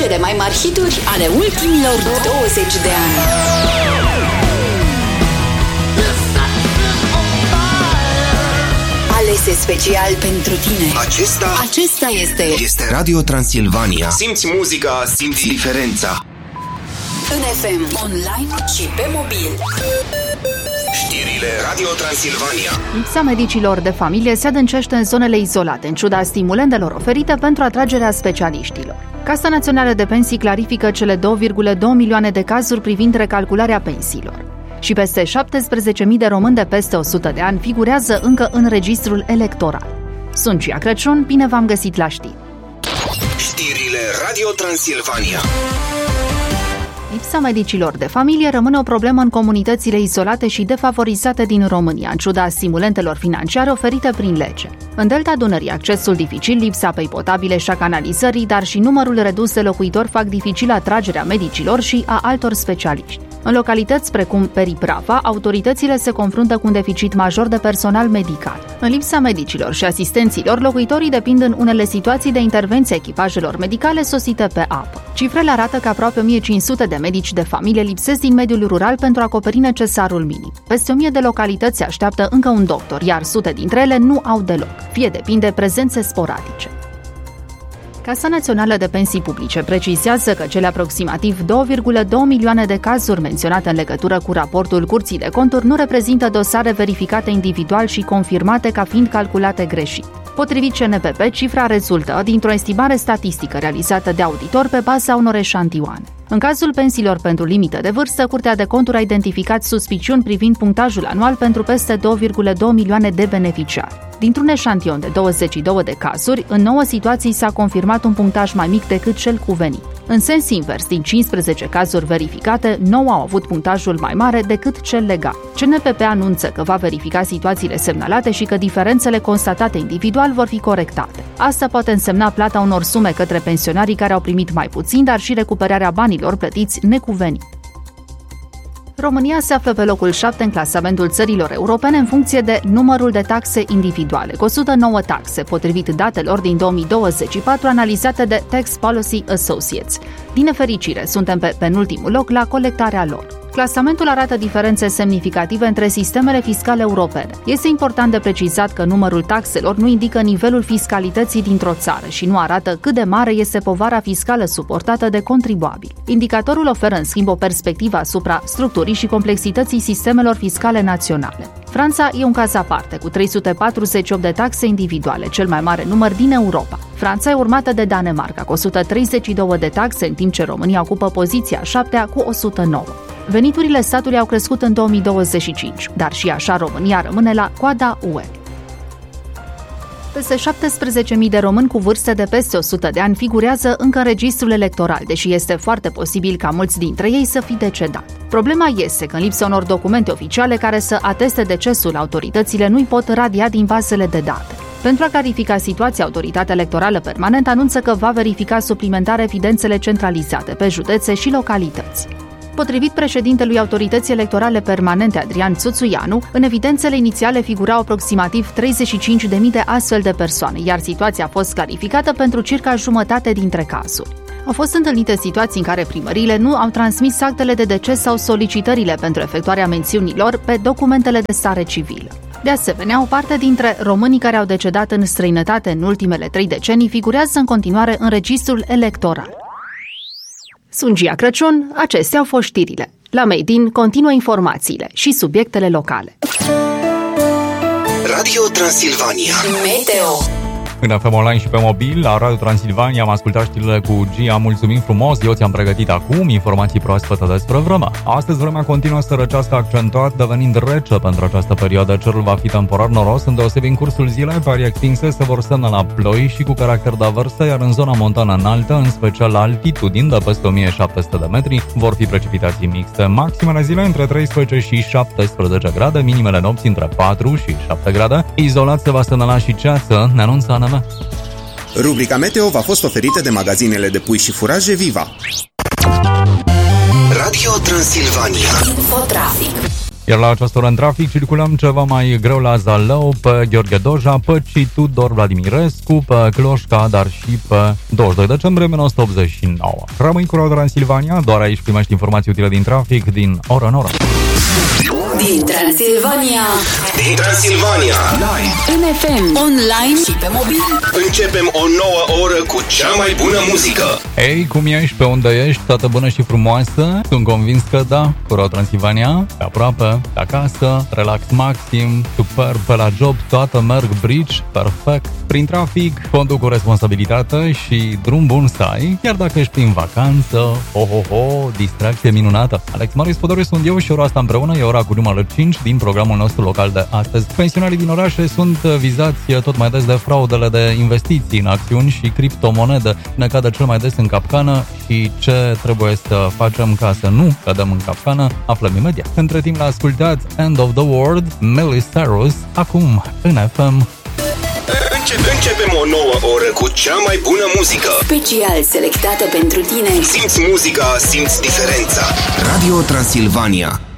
cele mai mari hituri ale ultimilor 20 de ani. Alese special pentru tine. Acesta este Radio Transilvania. Simți muzica, simți diferența. În FM, online și pe mobil. Știrile Radio Transilvania. Lipsa medicilor de familie se adâncește în zonele izolate, în ciuda stimulentelor oferite pentru atragerea specialiștilor. Casa Națională de Pensii clarifică cele 2,2 milioane de cazuri privind recalcularea pensiilor. Și peste 17.000 de români de peste 100 de ani figurează încă în registrul electoral. Sunt Gia Crăciun, bine v-am găsit la știri. Știrile Radio Transilvania. Lipsa medicilor de familie rămâne o problemă în comunitățile izolate și defavorizate din România, în ciuda stimulentelor financiare oferite prin lege. În Delta Dunării, accesul dificil, lipsa apei potabile și a canalizării, dar și numărul redus de locuitori fac dificilă atragerea medicilor și a altor specialiști. În localități precum Periprava, autoritățile se confruntă cu un deficit major de personal medical. În lipsa medicilor și asistenților, locuitorii depind în unele situații de intervenția echipajelor medicale sosite pe apă. Cifrele arată că aproape 1500 de medici de familie lipsesc din mediul rural pentru a acoperi necesarul minim. Peste 1000 de localități se așteaptă încă un doctor, iar sute dintre ele nu au deloc, fie depinde prezențe sporadice. Casa Națională de Pensii Publice precizează că cele aproximativ 2,2 milioane de cazuri menționate în legătură cu raportul Curții de Conturi nu reprezintă dosare verificate individual și confirmate ca fiind calculate greșit. Potrivit CNPP, cifra rezultă dintr-o estimare statistică realizată de auditor pe baza unor eșantioane. În cazul pensiilor pentru limită de vârstă, Curtea de Conturi a identificat suspiciuni privind punctajul anual pentru peste 2,2 milioane de beneficiari. Dintr-un eșantion de 22 de cazuri, în 9 situații s-a confirmat un punctaj mai mic decât cel cuvenit. În sens invers, din 15 cazuri verificate, 9 au avut punctajul mai mare decât cel legal. CNPP anunță că va verifica situațiile semnalate și că diferențele constatate individual vor fi corectate. Asta poate însemna plata unor sume către pensionarii care au primit mai puțin, dar și recuperarea banilor plătiți necuvenit. România se află pe locul 7 în clasamentul țărilor europene în funcție de numărul de taxe individuale, cu 109 taxe, potrivit datelor din 2024 analizate de Tax Policy Associates. Din nefericire, suntem pe penultimul loc la colectarea lor. Clasamentul arată diferențe semnificative între sistemele fiscale europene. Este important de precizat că numărul taxelor nu indică nivelul fiscalității dintr-o țară și nu arată cât de mare este povara fiscală suportată de contribuabili. Indicatorul oferă, în schimb, o perspectivă asupra structurii și complexității sistemelor fiscale naționale. Franța e un caz aparte, cu 348 de taxe individuale, cel mai mare număr din Europa. Franța e urmată de Danemarca, cu 132 de taxe, în timp ce România ocupă poziția 7-a cu 109. Veniturile statului au crescut în 2025, dar și așa România rămâne la coada UE. Peste 17.000 de români cu vârste de peste 100 de ani figurează încă în registrul electoral, deși este foarte posibil ca mulți dintre ei să fi decedat. Problema este că în lipsa unor documente oficiale care să ateste decesul, autoritățile nu-i pot radia din bazele de date. Pentru a clarifica situația, Autoritatea Electorală Permanentă anunță că va verifica suplimentar evidențele centralizate pe județe și localități. Potrivit președintelui Autorității Electorale Permanente, Adrian Țuțuianu, în evidențele inițiale figurau aproximativ 35.000 de astfel de persoane, iar situația a fost clarificată pentru circa jumătate dintre cazuri. Au fost întâlnite situații în care primăriile nu au transmis actele de deces sau solicitările pentru efectuarea mențiunilor pe documentele de stare civilă. De asemenea, o parte dintre românii care au decedat în străinătate în ultimele 3 decenii figurează în continuare în registrul electoral. Sunt Gia Crăciun, acestea au fost știrile. La Made In continuă informațiile și subiectele locale. Radio Transilvania. Meteo. În FM Online și pe mobil, la Radio Transilvania am ascultat știrile cu Gia. Mulțumim frumos, eu ți-am pregătit acum informații proaspete despre vreme. Astăzi vremea continuă să răcească accentuat, devenind rece pentru această perioadă. Cerul va fi temporar noros, îndeosebi în cursul zilei, pe arii extinse se vor semnala ploi și cu caracter de averse, iar în zona montană înaltă, în special la altitudini de peste 1700 de metri, vor fi precipitații mixte. Maximele zile între 13 și 17 grade, minimele nopți între 4 și 7 grade. Izolat se va semnala și ceață, ne anunță ANM. Rubrica Meteo v-a fost oferită de magazinele de pui și furaje Viva. Radio Transilvania. Infotrafic. Iar la această oră în trafic circulăm ceva mai greu la Zalău, pe Gheorghe Doja, pe Tudor Vladimirescu, pe Cloșca, dar și pe 22 decembrie 1989. Rămâi cu Radio Transilvania, doar aici primești informații utile din trafic, din oră în oră. Din Transilvania. Din Transilvania. Live. În FM, online și pe mobil. Începem o nouă oră cu cea mai bună muzică. Ei, cum ești? Pe unde ești? Toată bună și frumoasă? Sunt convins că da, cu Radio Transilvania, pe aproape, pe acasă, relax maxim, super, pe la job, toată merg bridge, perfect. Prin trafic, conduc cu responsabilitate și drum bun să ai, chiar dacă ești prin vacanță, distracție minunată. Alex Marius Podoriu sunt eu și ora asta împreună, e ora cu numărul 5 din programul nostru local de astăzi. Pensionarii din orașe sunt vizați tot mai des de fraudele de investiții în acțiuni și criptomonede. Ne cadă cel mai des în capcană și ce trebuie să facem ca să nu cădem în capcană, aflăm imediat. Între timp l-ascultați End of the World, Miley Cyrus, acum în FM. Începem o nouă oră cu cea mai bună muzică. Special selectată pentru tine. Simți muzica, simți diferența. Radio Transilvania.